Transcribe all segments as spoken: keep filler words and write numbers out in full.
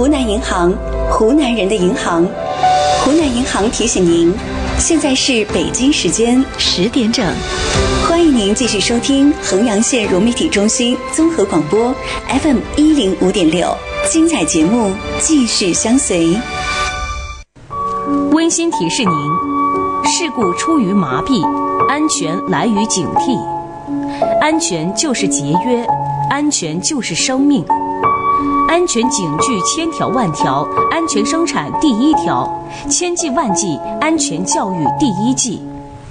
湖南银行，湖南人的银行。湖南银行提醒您，现在是北京时间十点整，欢迎您继续收听衡阳县融媒体中心综合广播 F M 一零五点六，精彩节目继续相随。 温馨提示您：事故出于麻痹，安全来于警惕。安全就是节约，安全就是生命。安全警句千条万条，安全生产第一条，千计万计，安全教育第一计。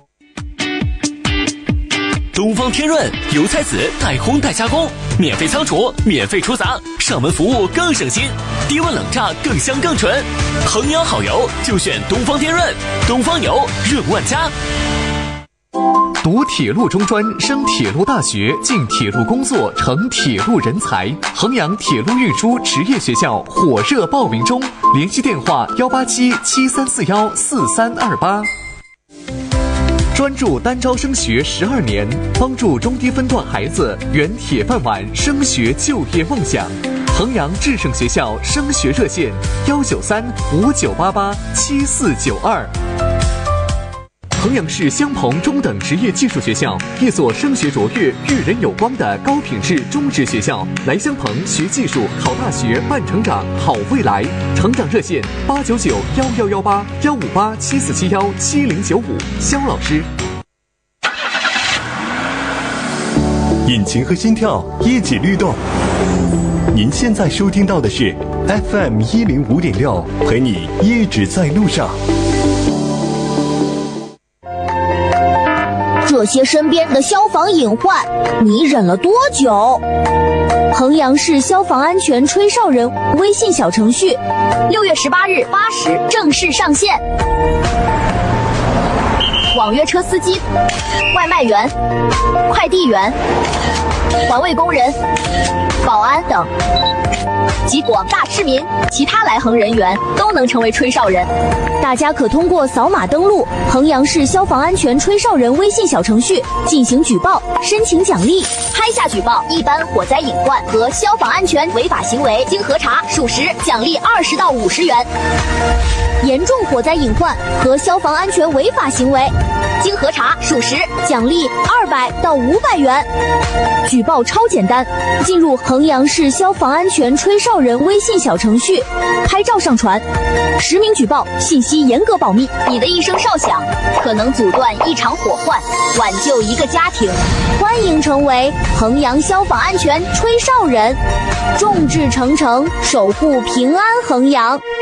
东方天润油菜籽带烘带加工，免费仓储，免费出杂，上门服务更省心，低温冷榨更香更纯。衡阳好油就选东方天润，东方油润万家。 读铁路中专，升铁路大学，进铁路工作，成铁路人才。衡阳铁路运输职业学校火热报名中，联系电话幺八七七三四幺四三二八。专注单招升学十二年，帮助中低分段孩子圆铁饭碗升学就业梦想。衡阳智胜学校升学热线幺九三五九八八七四九二。衡阳市襄鹏中等职业技术学校，一所升学卓越、育人有光的高品质中职学校。来襄鹏学技术、考大学、办成长、好未来。成长热线八九九幺幺幺八幺五八七四七幺七零九五。肖老师。 引擎和心跳一起律动。您现在收听到的是 F M 一零五点六，陪你一直在路上。 这些身边的消防隐患，你忍了多久？衡阳市消防安全吹哨人微信小程序，六月十八日八时正式上线。网约车司机、外卖员、快递员、环卫工人、保安等及广大市民、其他来衡人员都能成为吹哨人。大家可通过扫码登录衡阳市消防安全吹哨人微信小程序进行举报，申请奖励。拍下举报一般火灾隐患和消防安全违法行为，经核查属实，奖励二十到五十元；严重火灾隐患和消防安全违法行为，经核查属实，奖励二百到五百元。举报超简单，进入衡阳市消防安全吹哨人微信小程序，拍照上传，实名举报，信息严格保密。你的一声哨响，可能阻断一场火患，挽救一个家庭。欢迎成为衡阳消防安全吹哨人，众志成城，守护平安衡阳。